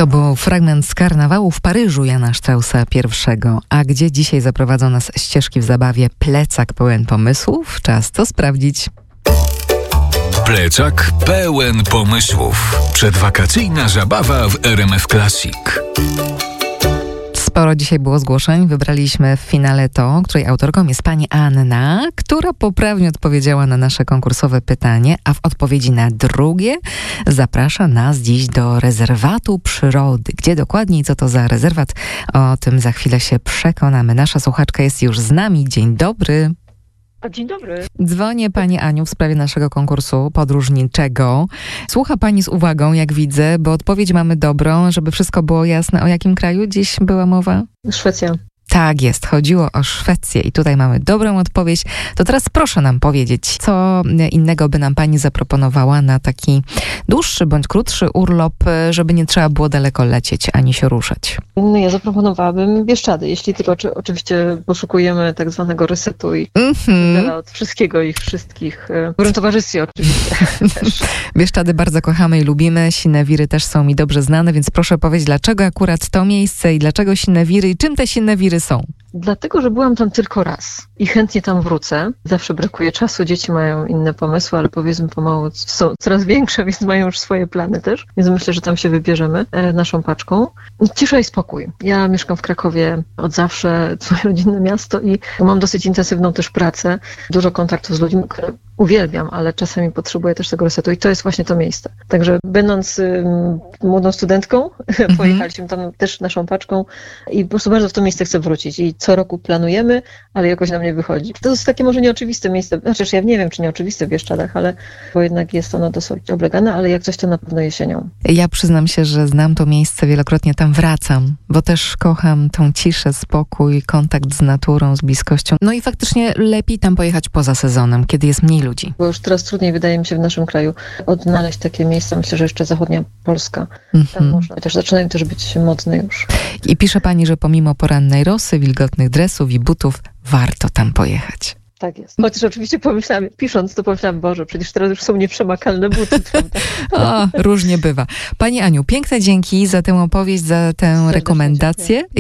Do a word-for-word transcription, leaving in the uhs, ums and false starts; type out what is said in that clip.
To był fragment z karnawału w Paryżu Jana Straussa pierwszego. A gdzie dzisiaj zaprowadzą nas ścieżki w zabawie Plecak pełen pomysłów? Czas to sprawdzić. Plecak pełen pomysłów. Przedwakacyjna zabawa w R M F Classic. Sporo dzisiaj było zgłoszeń. Wybraliśmy w finale to, której autorką jest pani Anna, która poprawnie odpowiedziała na nasze konkursowe pytanie, a w odpowiedzi na drugie zaprasza nas dziś do rezerwatu przyrody. Gdzie dokładnie i co to za rezerwat? O tym za chwilę się przekonamy. Nasza słuchaczka jest już z nami. Dzień dobry. Dzień dobry. Dzwonię pani Aniu w sprawie naszego konkursu podróżniczego. Słucha pani z uwagą, jak widzę, bo odpowiedź mamy dobrą, żeby wszystko było jasne. O jakim kraju dziś była mowa? Szwecja. Tak jest, chodziło o Szwecję i tutaj mamy dobrą odpowiedź. To teraz proszę nam powiedzieć, co innego by nam pani zaproponowała na taki dłuższy bądź krótszy urlop, żeby nie trzeba było daleko lecieć ani się ruszać. No ja zaproponowałabym Bieszczady, jeśli tylko czy, oczywiście poszukujemy tak zwanego resetu i Mm-hmm. od wszystkiego i wszystkich. W dobrym towarzystwie oczywiście też. Bieszczady bardzo kochamy i lubimy. Sinewiry też są mi dobrze znane, więc proszę powiedzieć, dlaczego akurat to miejsce i dlaczego Sinewiry i czym te Sinewiry są? Dlatego, że byłam tam tylko raz i chętnie tam wrócę. Zawsze brakuje czasu, dzieci mają inne pomysły, ale powiedzmy pomału są coraz większe, więc mają już swoje plany też. Więc myślę, że tam się wybierzemy e, naszą paczką. Cisza i spokój. Ja mieszkam w Krakowie od zawsze, to moje rodzinne miasto i mam dosyć intensywną też pracę. Dużo kontaktów z ludźmi, które uwielbiam, ale czasami potrzebuję też tego resetu i to jest właśnie to miejsce. Także będąc y, młodą studentką, mm-hmm. pojechaliśmy tam też naszą paczką i po prostu bardzo w to miejsce chcę wrócić i co roku planujemy, ale jakoś nam nie wychodzi. To jest takie może nieoczywiste miejsce, znaczy ja nie wiem, czy nieoczywiste w Bieszczadach, ale bo jednak jest ono dosyć oblegane, ale jak coś to na pewno jesienią. Ja przyznam się, że znam to miejsce, wielokrotnie tam wracam, bo też kocham tą ciszę, spokój, kontakt z naturą, z bliskością. No i faktycznie lepiej tam pojechać poza sezonem, kiedy jest mniej ludzi. Bo już teraz trudniej wydaje mi się w naszym kraju odnaleźć takie miejsca, myślę, że jeszcze zachodnia Polska. Mm-hmm. Tam można, chociaż zaczynają też być modne już. I pisze pani, że pomimo porannej rosy, wilgotnych dresów i butów, warto tam pojechać. Tak jest. Chociaż oczywiście pomyślałam, pisząc to pomyślałam, Boże, przecież teraz już są nieprzemakalne buty, prawda? O, różnie bywa. Pani Aniu, piękne dzięki za tę opowieść, za tę Serdecznie rekomendację. Dziękuję.